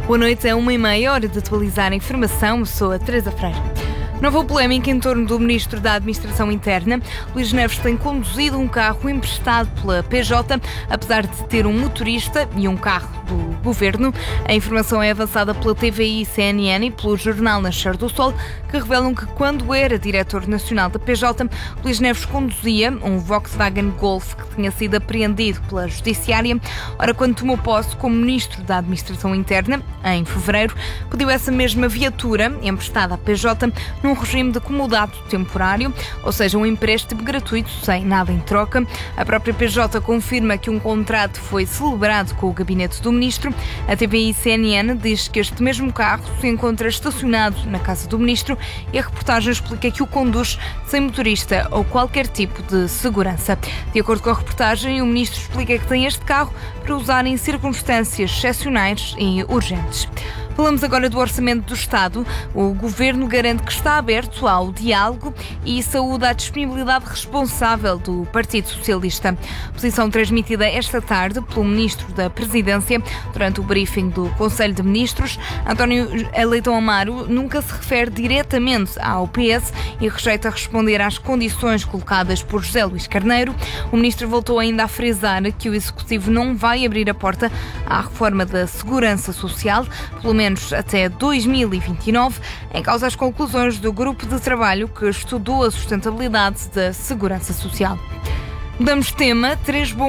Boa noite, é 1h30, hora de atualizar a informação. Sou a Teresa Freire. Nova polémica em torno do Ministro da Administração Interna. Luís Neves tem conduzido um carro emprestado pela PJ, apesar de ter um motorista e um carro do Governo. A informação é avançada pela TVI, CNN e pelo jornal Nascer do Sol, que revelam que quando era diretor nacional da PJ, Luís Neves conduzia um Volkswagen Golf que tinha sido apreendido pela Judiciária. Ora, quando tomou posse como Ministro da Administração Interna, em fevereiro, pediu essa mesma viatura emprestada à PJ num regime de comodato temporário, ou seja, um empréstimo gratuito, sem nada em troca. A própria PJ confirma que um contrato foi celebrado com o gabinete do Ministro. A TVI CNN diz que este mesmo carro se encontra estacionado na casa do Ministro e a reportagem explica que o conduz sem motorista ou qualquer tipo de segurança. De acordo com a reportagem, o Ministro explica que tem este carro para usar em circunstâncias excepcionais e urgentes. Falamos agora do Orçamento do Estado. O Governo garante que está aberto ao diálogo e saúda a disponibilidade responsável do Partido Socialista. Posição transmitida esta tarde pelo Ministro da Presidência durante o briefing do Conselho de Ministros. António Leitão Amaro nunca se refere diretamente ao PS e rejeita responder às condições colocadas por José Luís Carneiro. O Ministro voltou ainda a frisar que o Executivo não vai abrir a porta à reforma da Segurança Social, pelo menos até 2029, em causa as conclusões do grupo de trabalho que estudou a sustentabilidade da segurança social. Mudamos de tema.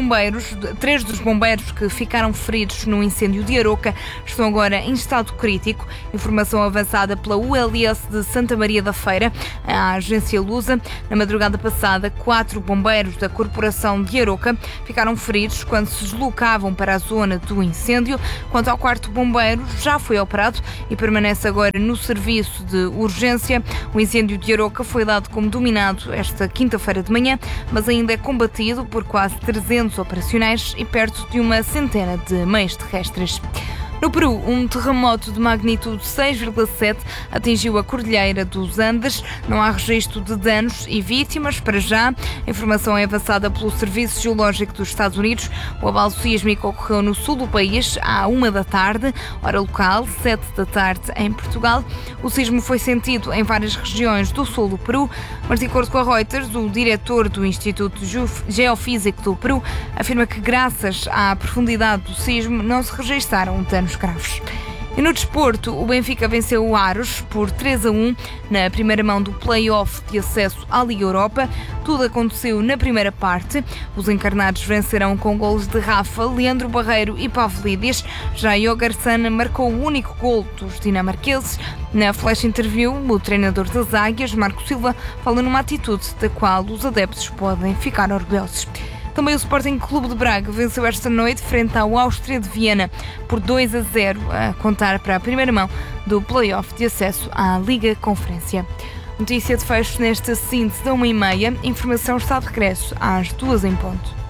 Três dos bombeiros que ficaram feridos no incêndio de Aroca estão agora em estado crítico. Informação avançada pela ULS de Santa Maria da Feira, a agência Lusa. Na madrugada passada, 4 bombeiros da Corporação de Aroca ficaram feridos quando se deslocavam para a zona do incêndio. Quanto ao 4º bombeiro, já foi operado e permanece agora no serviço de urgência. O incêndio de Aroca foi dado como dominado esta quinta-feira de manhã, mas ainda é combatido por quase 300 operacionais e perto de uma centena de meios terrestres. No Peru, um terremoto de magnitude 6,7 atingiu a Cordilheira dos Andes. Não há registro de danos e vítimas para já. A informação é avançada pelo Serviço Geológico dos Estados Unidos. O abalo sísmico ocorreu no sul do país à 1 da tarde, hora local, 7 da tarde em Portugal. O sismo foi sentido em várias regiões do sul do Peru, mas de acordo com a Reuters, o diretor do Instituto Geofísico do Peru afirma que graças à profundidade do sismo não se registaram danos graves. E no desporto, o Benfica venceu o Aros por 3-1 na primeira mão do play-off de acesso à Liga Europa. Tudo aconteceu na primeira parte. Os encarnados vencerão com golos de Rafa, Leandro Barreiro e Pavlidis. Já Jogarsson marcou o único gol dos dinamarqueses. Na flash interview, o treinador das Águias, Marco Silva, fala numa atitude da qual os adeptos podem ficar orgulhosos. Também o Sporting Clube de Braga venceu esta noite frente ao Áustria de Viena por 2-0, a contar para a primeira mão do play-off de acesso à Liga Conferência. Notícia de fecho nesta síntese da 1h30. Informação está de regresso às 2 em ponto.